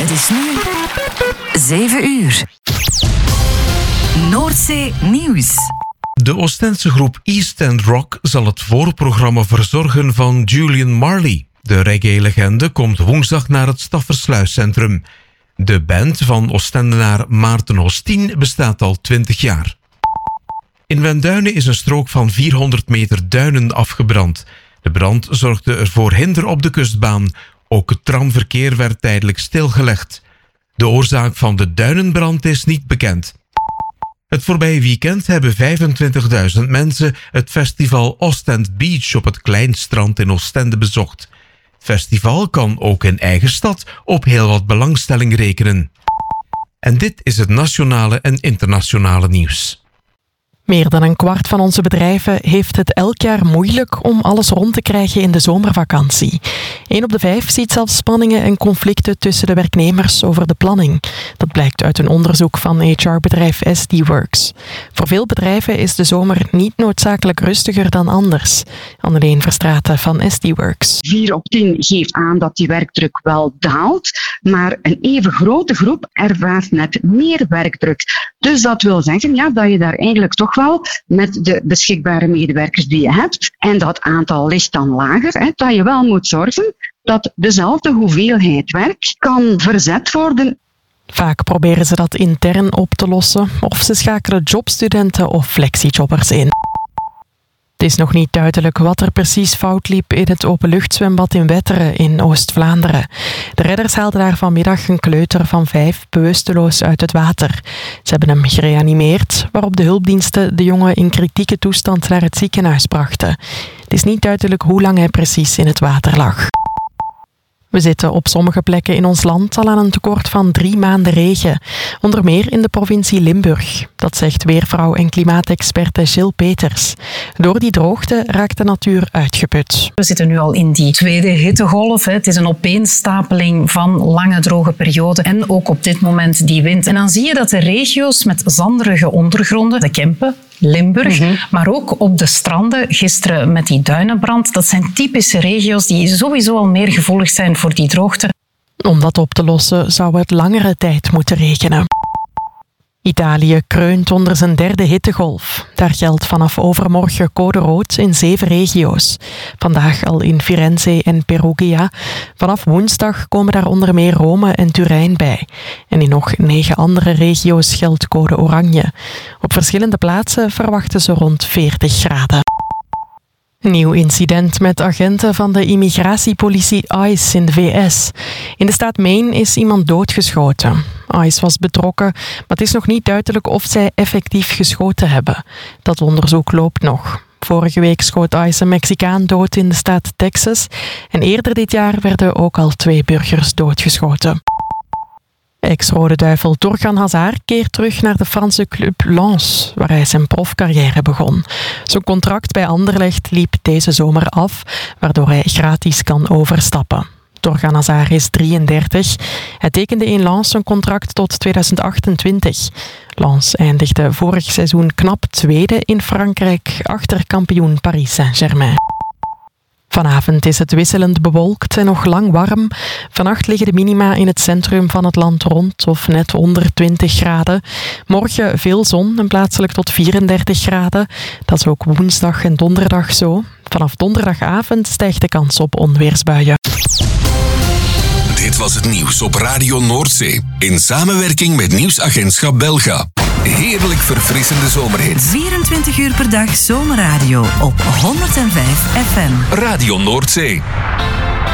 Het is nu 7 uur. Noordzee Nieuws. De Oostendse groep East End Rock zal het voorprogramma verzorgen van Julian Marley. De reggae-legende komt woensdag naar het Staffersluiscentrum. De band van Oostendenaar Maarten Hostien bestaat al 20 jaar. In Wenduinen is een strook van 400 meter duinen afgebrand. De brand zorgde er voor hinder op de kustbaan. Ook het tramverkeer werd tijdelijk stilgelegd. De oorzaak van de duinenbrand is niet bekend. Het voorbije weekend hebben 25.000 mensen het festival Ostend Beach op het Kleinstrand in Oostende bezocht. Het festival kan ook in eigen stad op heel wat belangstelling rekenen. En dit is het nationale en internationale nieuws. Meer dan een kwart van onze bedrijven heeft het elk jaar moeilijk om alles rond te krijgen in de zomervakantie. 1 op de 5 ziet zelfs spanningen en conflicten tussen de werknemers over de planning. Dat blijkt uit een onderzoek van HR-bedrijf SD Works. Voor veel bedrijven is de zomer niet noodzakelijk rustiger dan anders. Anneleen Verstraeten van SD Works. 4 op 10 geeft aan dat die werkdruk wel daalt, maar een even grote groep ervaart net meer werkdruk. Dus dat wil zeggen dat je daar eigenlijk toch wel met de beschikbare medewerkers die je hebt, en dat aantal ligt dan lager, dat je wel moet zorgen dat dezelfde hoeveelheid werk kan verzet worden. Vaak proberen ze dat intern op te lossen of ze schakelen jobstudenten of flexijobbers in. Het is nog niet duidelijk wat er precies fout liep in het openluchtzwembad in Wetteren in Oost-Vlaanderen. De redders haalden daar vanmiddag een kleuter van 5 bewusteloos uit het water. Ze hebben hem gereanimeerd, waarop de hulpdiensten de jongen in kritieke toestand naar het ziekenhuis brachten. Het is niet duidelijk hoe lang hij precies in het water lag. We zitten op sommige plekken in ons land al aan een tekort van 3 maanden regen. Onder meer in de provincie Limburg. Dat zegt weervrouw en klimaatexperte Jill Peters. Door die droogte raakt de natuur uitgeput. We zitten nu al in die tweede hittegolf. Het is een opeenstapeling van lange droge perioden. En ook op dit moment die wind. En dan zie je dat de regio's met zanderige ondergronden, de Kempen, Limburg, maar ook op de stranden, gisteren met die duinenbrand. Dat zijn typische regio's die sowieso al meer gevoelig zijn voor die droogte. Om dat op te lossen zou het langere tijd moeten regenen. Italië kreunt onder zijn 3e hittegolf. Daar geldt vanaf overmorgen code rood in 7 regio's. Vandaag al in Firenze en Perugia. Vanaf woensdag komen daar onder meer Rome en Turijn bij. En in nog 9 andere regio's geldt code oranje. Op verschillende plaatsen verwachten ze rond 40 graden. Een nieuw incident met agenten van de immigratiepolitie ICE in de VS. In de staat Maine is iemand doodgeschoten. ICE was betrokken, maar het is nog niet duidelijk of zij effectief geschoten hebben. Dat onderzoek loopt nog. Vorige week schoot ICE een Mexicaan dood in de staat Texas. En eerder dit jaar werden ook al 2 burgers doodgeschoten. Ex-Rode Duivel Thorgan Hazard keert terug naar de Franse club Lens, waar hij zijn profcarrière begon. Zijn contract bij Anderlecht liep deze zomer af, waardoor hij gratis kan overstappen. Thorgan Hazard is 33. Hij tekende in Lens een contract tot 2028. Lens eindigde vorig seizoen knap 2e in Frankrijk achter kampioen Paris Saint-Germain. Vanavond is het wisselend bewolkt en nog lang warm. Vannacht liggen de minima in het centrum van het land rond of net onder 20 graden. Morgen veel zon en plaatselijk tot 34 graden. Dat is ook woensdag en donderdag zo. Vanaf donderdagavond stijgt de kans op onweersbuien. Dit was het nieuws op Radio Noordzee. In samenwerking met nieuwsagentschap Belga. Heerlijk verfrissende zomerhit. 24 uur per dag zomerradio op 105 FM. Radio Noordzee.